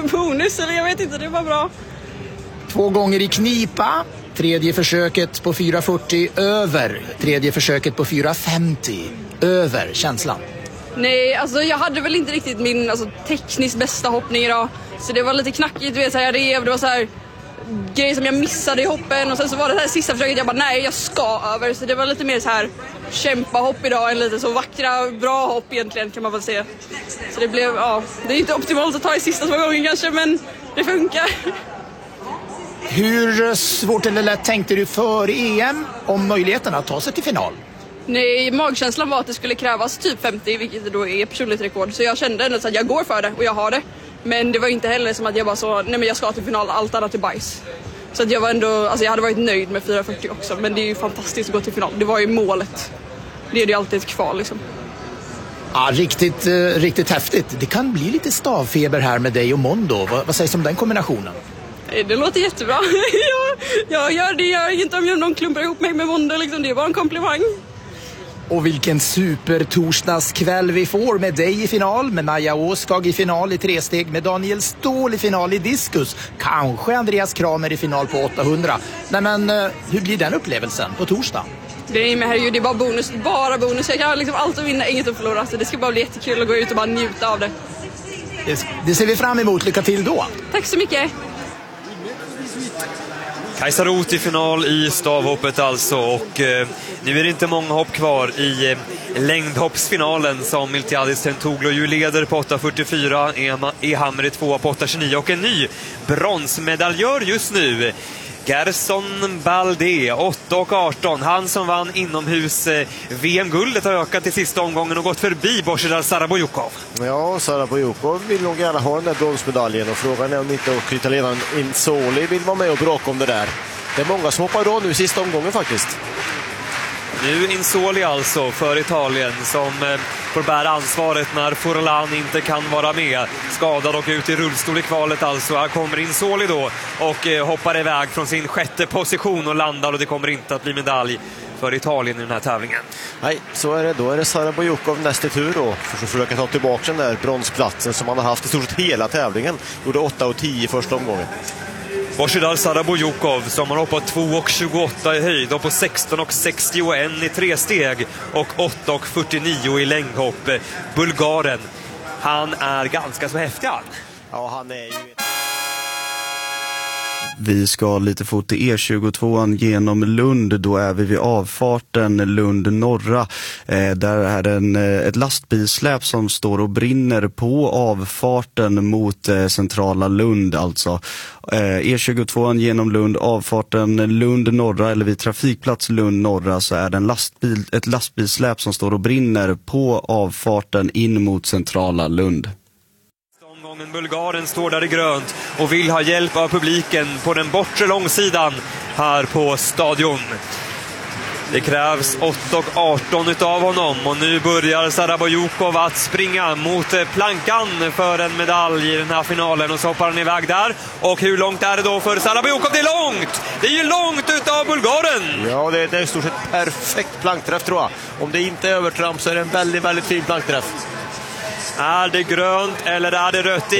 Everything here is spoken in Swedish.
ju bonus, eller jag vet inte, det var bra. 2 gånger i knipa. Tredje försöket på 4.40 över. Tredje försöket på 4.50 över. Känslan? Nej, alltså jag hade väl inte riktigt min tekniskt bästa hoppning idag. Så det var lite knackigt, du vet, så här, jag rev, det var så här grejer som jag missade i hoppen. Och sen så var det här sista försöket, jag bara nej, jag ska över. Så det var lite mer så här kämpa hopp idag än lite så vackra, bra hopp egentligen kan man väl säga. Så det blev, det är inte optimalt att ta i sista 2 gånger kanske, men det funkar. Hur svårt eller lätt tänkte du för EM om möjligheten att ta sig till final? Nej, magkänslan var att det skulle krävas typ 50, vilket då är personligt rekord. Så jag kände ändå att jag går för det och jag har det. Men det var inte heller som att jag bara så, nej men jag ska till final, allt annat är bajs. Så att jag var ändå, jag hade varit nöjd med 4.40 också. Men det är ju fantastiskt att gå till final, det var ju målet. Det är ju alltid ett kval liksom. Ja, riktigt häftigt. Det kan bli lite stavfeber här med dig och Mondo. Vad sägs om den kombinationen? Det låter jättebra. jag gör inte om någon klumpar ihop mig med Mondo liksom. Det är bara en komplimang. Och vilken supertorsdagskväll vi får med dig i final, med Maja Åskag i final i 3-steg, med Daniel Ståhl i final i diskus, kanske Andreas Kramer i final på 800. Nej men, hur blir den upplevelsen på torsdag? Det är bara bonus. Jag kan liksom allt att vinna, inget att förlora. Så det ska bara bli jättekul att gå ut och bara njuta av det. Det ser vi fram emot. Lycka till då. Tack så mycket. Kajsa Roth i final i stavhoppet alltså, och nu är det inte många hopp kvar i längdhoppsfinalen som Miltiadis Tentouglu ju leder på 8.44, Ehammer i 2 på 8.29 och en ny bronsmedaljör just nu. Gerson Baldé, 8.18. Han som vann inomhus VM-guldet har ökat i sista omgången och gått förbi Božidar Sarabojukov. Ja, Sarabojukov vill nog gärna ha den där bronsmedaljen och frågan är om inte och italienaren Insoli vill vara med och bråka om det där. Det är många som hoppar då nu i sista omgången faktiskt. Nu Insoli alltså för Italien som får bära ansvaret när Forlan inte kan vara med. Skadad och ut i rullstol i kvalet alltså. Här kommer Insoli då och hoppar iväg från sin 6:e position och landar, och det kommer inte att bli medalj för Italien i den här tävlingen. Nej, så är det. Då är det Sarabojukov nästa tur då. För att försöka ta tillbaka den där bronsplatsen som han har haft i stort sett hela tävlingen. Gjorde 8.10 i första omgången. Božidar Sarabojukov som har hoppat 2.28 i höjd och på 16.61 i 3-steg och 8.49 i längdhopp. Bulgaren, han är ganska så häftig han. Ja, han är ju... Vi ska lite fort till E22 genom Lund. Då är vi vid avfarten Lund norra. Där är det ett lastbilsläp som står och brinner på avfarten mot centrala Lund alltså. E22 genom Lund, avfarten Lund norra, eller vid trafikplats Lund norra, så är det ett lastbilsläp som står och brinner på avfarten in mot centrala Lund. Bulgaren står där i grönt och vill ha hjälp av publiken på den bortre långsidan här på stadion. Det krävs 8.18 utav honom och nu börjar Sarabojukov att springa mot plankan för en medalj i den här finalen, och så hoppar han iväg där. Och hur långt är det då för Sarabojukov? Det är långt! Det är ju långt utav Bulgaren! Ja, det är i stort sett perfekt plankträff tror jag. Om det inte är övertramp så är det en väldigt, väldigt fin plankträff. Är det grönt eller är det rött? Det